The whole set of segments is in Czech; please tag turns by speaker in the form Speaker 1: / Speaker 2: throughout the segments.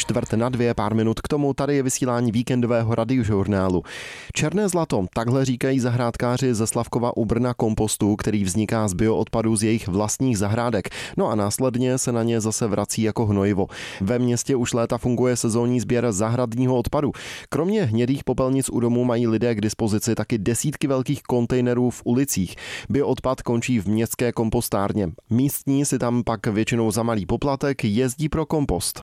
Speaker 1: 1:45, pár minut k tomu, tady je vysílání víkendového radiožurnálu. Černé zlato, takhle říkají zahrádkáři ze Slavkova u Brna kompostu, který vzniká z bioodpadů z jejich vlastních zahrádek. No a následně se na ně zase vrací jako hnojivo. Ve městě už léta funguje sezónní sběr zahradního odpadu. Kromě hnědých popelnic u domu mají lidé k dispozici taky desítky velkých kontejnerů v ulicích. Bioodpad končí v městské kompostárně. Místní si tam pak většinou za malý poplatek jezdí pro kompost.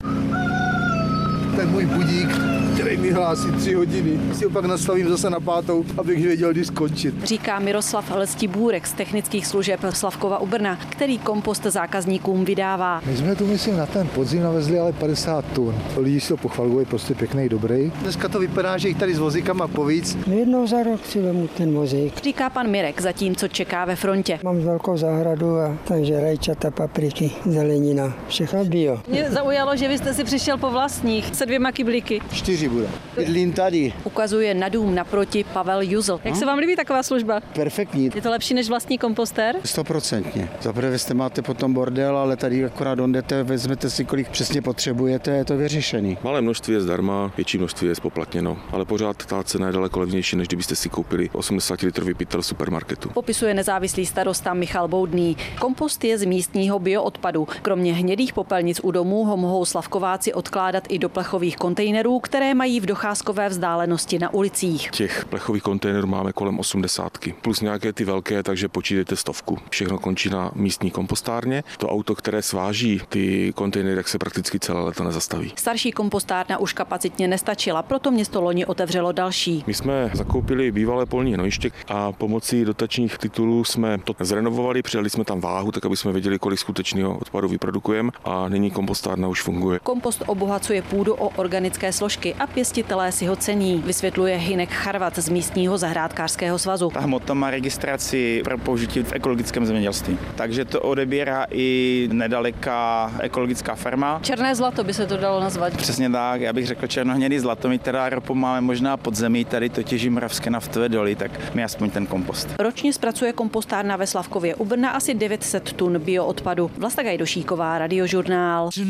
Speaker 2: Ten můj budík, který mi hlásí 3 hodiny, si ho pak nastavím zase na 5, abych věděl, kdy skončit.
Speaker 3: Říká Miroslav Lestibůrek z technických služeb Slavkova u Brna, který kompost zákazníkům vydává.
Speaker 2: My jsme tu, myslím, na ten podzim navezli ale 50 tun. Lidi si to pochvalují, prostě pěkný, dobrý. Dneska to vypadá, že jich tady s vozíkama povíc.
Speaker 4: Jednou za rok si vemu ten vozík.
Speaker 3: Říká pan Mirek, zatímco čeká ve frontě.
Speaker 4: Mám velkou zahradu, a takže rajčata, papriky, zelenina, všechno bio.
Speaker 3: Mě zaujalo, že vy jste si přišel po vlastních se 2 kyblíky.
Speaker 2: 4 bude. Bydlím tady.
Speaker 3: Ukazuje na dům naproti Pavel Juzl. Jak se vám líbí taková služba?
Speaker 2: Perfektní.
Speaker 3: Je to lepší než vlastní kompostér?
Speaker 2: 100%. Zaprvé jste máte potom bordel, ale tady akorát jdete, vezmete si, kolik přesně potřebujete, je to vyřešený.
Speaker 5: Malé množství je zdarma, větší množství je spoplatněno, ale pořád ta cena je daleko levnější, než kdybyste si koupili 80-litrový pytel supermarketu.
Speaker 3: Popisuje nezávislý starosta Michal Boudný. Kompost je z místního bioodpadu. Kromě hnědých popelnic u domů ho mohou slavkováci odkládat i do plechových kontejnerů, které mají v docházkové vzdálenosti na ulicích.
Speaker 5: Těch plechových kontejnerů máme kolem 80, plus nějaké ty velké, takže počítejte 100. Všechno končí na místní kompostárně. To auto, které sváží ty kontejnery, tak se prakticky celé léto nezastaví.
Speaker 3: Starší kompostárna už kapacitně nestačila, proto město loni otevřelo další.
Speaker 5: My jsme zakoupili bývalé polní hnojiště a pomocí dotačních titulů jsme to zrenovovali, přidali jsme tam váhu, tak aby jsme věděli, kolik skutečného odpadu vyprodukujeme, a nyní kompostárna už funguje.
Speaker 3: Kompost obohacuje půdu o organické složky a pěstitelé si ho cení, vysvětluje Hynek Charvat z místního zahrádkářského svazu.
Speaker 6: Ta hmota má registraci pro použití v ekologickém zemědělství, takže to odebírá i nedaleká ekologická farma.
Speaker 3: Černé zlato by se to dalo nazvat.
Speaker 6: Přesně tak, já bych řekl černohnědý zlato. My teda ropu máme možná pod zemí, tady to těží moravské naftové doly, tak my aspoň ten kompost.
Speaker 3: Ročně zpracuje kompostárna ve Slavkově u Brna asi 900 tun bioodpadu. Vlasta Gajdošíková, Radiožurnál.